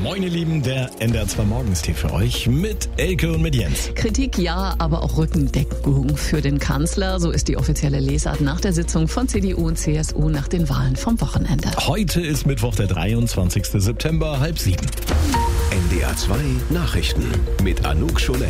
Moin ihr Lieben, der NDR 2 Morgenstee für euch mit Elke und mit Jens. Kritik ja, aber auch Rückendeckung für den Kanzler. So ist die offizielle Lesart nach der Sitzung von CDU und CSU nach den Wahlen vom Wochenende. Heute ist Mittwoch, der 23. September, 6:30. NDR 2 Nachrichten mit Anouk Scholen.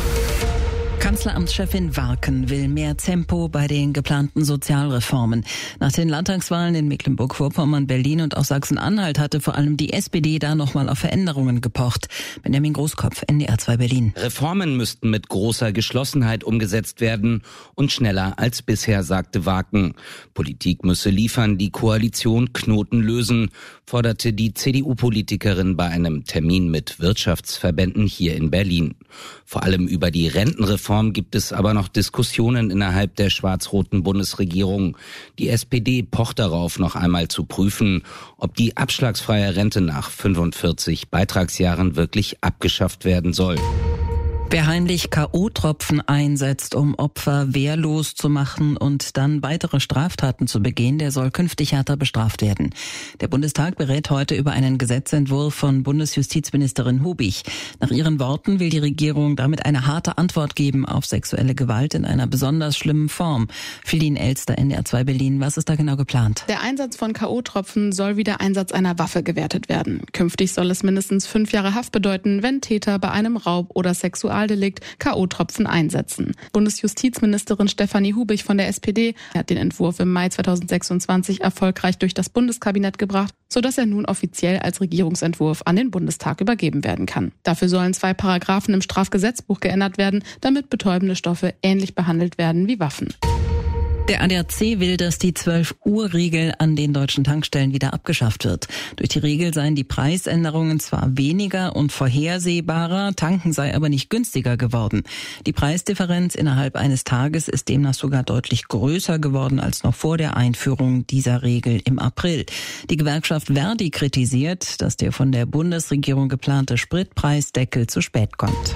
Kanzleramtschefin Warken will mehr Tempo bei den geplanten Sozialreformen. Nach den Landtagswahlen in Mecklenburg-Vorpommern, Berlin und auch Sachsen-Anhalt hatte vor allem die SPD da nochmal auf Veränderungen gepocht. Benjamin Großkopf, NDR 2 Berlin. Reformen müssten mit großer Geschlossenheit umgesetzt werden und schneller als bisher, sagte Warken. Politik müsse liefern, die Koalition Knoten lösen, forderte die CDU-Politikerin bei einem Termin mit Wirtschaftsverbänden hier in Berlin. Vor allem über die Rentenreform gibt es aber noch Diskussionen innerhalb der schwarz-roten Bundesregierung. Die SPD pocht darauf, noch einmal zu prüfen, ob die abschlagsfreie Rente nach 45 Beitragsjahren wirklich abgeschafft werden soll. Wer heimlich K.O.-Tropfen einsetzt, um Opfer wehrlos zu machen und dann weitere Straftaten zu begehen, der soll künftig härter bestraft werden. Der Bundestag berät heute über einen Gesetzentwurf von Bundesjustizministerin Hubig. Nach ihren Worten will die Regierung damit eine harte Antwort geben auf sexuelle Gewalt in einer besonders schlimmen Form. Philin Elster, NDR 2 Berlin. Was ist da genau geplant? Der Einsatz von K.O.-Tropfen soll wie der Einsatz einer Waffe gewertet werden. Künftig soll es mindestens 5 Jahre Haft bedeuten, wenn Täter bei einem Raub oder Sexualdelikt K.O.-Tropfen einsetzen. Bundesjustizministerin Stefanie Hubig von der SPD hat den Entwurf im Mai 2026 erfolgreich durch das Bundeskabinett gebracht, sodass er nun offiziell als Regierungsentwurf an den Bundestag übergeben werden kann. Dafür sollen 2 Paragraphen im Strafgesetzbuch geändert werden, damit betäubende Stoffe ähnlich behandelt werden wie Waffen. Der ADAC will, dass die 12-Uhr-Regel an den deutschen Tankstellen wieder abgeschafft wird. Durch die Regel seien die Preisänderungen zwar weniger und vorhersehbarer, tanken sei aber nicht günstiger geworden. Die Preisdifferenz innerhalb eines Tages ist demnach sogar deutlich größer geworden als noch vor der Einführung dieser Regel im April. Die Gewerkschaft Verdi kritisiert, dass der von der Bundesregierung geplante Spritpreisdeckel zu spät kommt.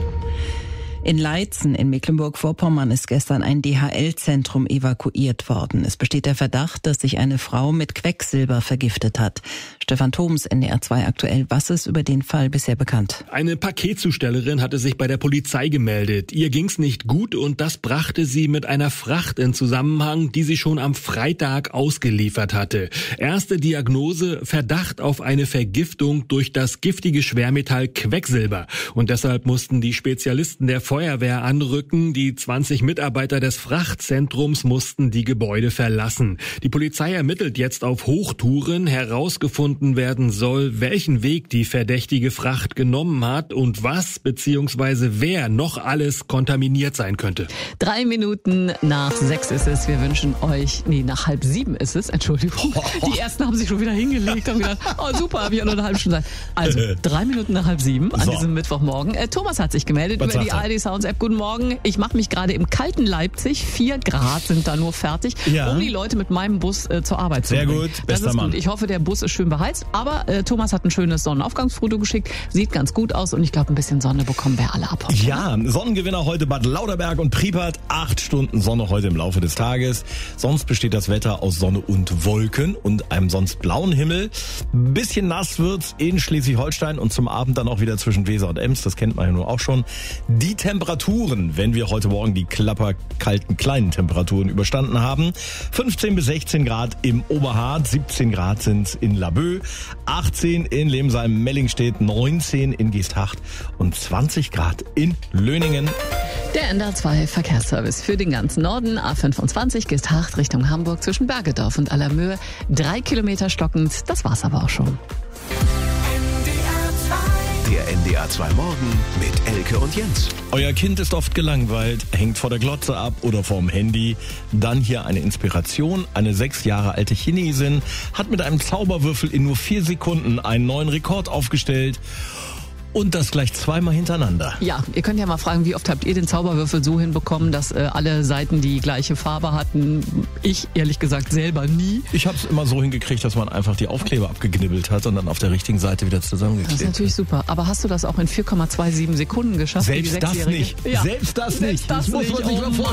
In Leitzen in Mecklenburg-Vorpommern ist gestern ein DHL-Zentrum evakuiert worden. Es besteht der Verdacht, dass sich eine Frau mit Quecksilber vergiftet hat. Stefan Thoms, NDR 2 aktuell. Was ist über den Fall bisher bekannt? Eine Paketzustellerin hatte sich bei der Polizei gemeldet. Ihr ging's nicht gut und das brachte sie mit einer Fracht in Zusammenhang, die sie schon am Freitag ausgeliefert hatte. Erste Diagnose: Verdacht auf eine Vergiftung durch das giftige Schwermetall Quecksilber. Und deshalb mussten die Spezialisten der Feuerwehr anrücken. Die 20 Mitarbeiter des Frachtzentrums mussten die Gebäude verlassen. Die Polizei ermittelt jetzt auf Hochtouren. Herausgefunden werden soll, welchen Weg die verdächtige Fracht genommen hat und was bzw. wer noch alles kontaminiert sein könnte. 3 Minuten nach 6 ist es. Wir wünschen euch, nach 6:30 ist es, Entschuldigung. Die ersten haben sich schon wieder hingelegt, haben gedacht, oh super, habe ich ja nur eine halbe Stunde Zeit. Also 3 Minuten nach 6:30 an diesem Mittwochmorgen. Thomas hat sich gemeldet über die ARD Sounds App. Guten Morgen. Ich mache mich gerade im kalten Leipzig. 4 Grad sind da nur fertig, um die Leute mit meinem Bus zur Arbeit zu bringen. Sehr gut, bester Mann. Gut. Ich hoffe, der Bus ist schön beheizt. Aber Thomas hat ein schönes Sonnenaufgangsfoto geschickt. Sieht ganz gut aus und ich glaube, ein bisschen Sonne bekommen wir alle ab heute. Ja, Sonnengewinner heute Bad Lauterberg und Pripyat. 8 Stunden Sonne heute im Laufe des Tages. Sonst besteht das Wetter aus Sonne und Wolken und einem sonst blauen Himmel. Ein bisschen nass wird's in Schleswig-Holstein und zum Abend dann auch wieder zwischen Weser und Ems. Das kennt man ja nur auch schon. Die Temperaturen, wenn wir heute Morgen die klapperkalten kleinen Temperaturen überstanden haben. 15 bis 16 Grad im Oberharz, 17 Grad sind's in Laboe, 18 in Lemsheim-Mellingstedt, 19 in Geesthacht und 20 Grad in Löningen. Der NDR 2 Verkehrsservice für den ganzen Norden. A25 Geesthacht Richtung Hamburg zwischen Bergedorf und Allermöhe. 3 Kilometer stockend, das war's aber auch schon. Der NDR 2 Morgen mit Elke und Jens. Euer Kind ist oft gelangweilt, hängt vor der Glotze ab oder vorm Handy. Dann hier eine Inspiration. Eine 6 Jahre alte Chinesin hat mit einem Zauberwürfel in nur 4 Sekunden einen neuen Rekord aufgestellt. Und das gleich 2-mal hintereinander. Ja, ihr könnt ja mal fragen, wie oft habt ihr den Zauberwürfel so hinbekommen, dass alle Seiten die gleiche Farbe hatten? Ich, ehrlich gesagt, selber nie. Ich habe es immer so hingekriegt, dass man einfach die Aufkleber abgeknibbelt hat und dann auf der richtigen Seite wieder zusammengeklebt. Das ist natürlich super. Aber hast du das auch in 4,27 Sekunden geschafft? Selbst das nicht. Ja. Selbst das nicht. Das muss man sich mal vorstellen.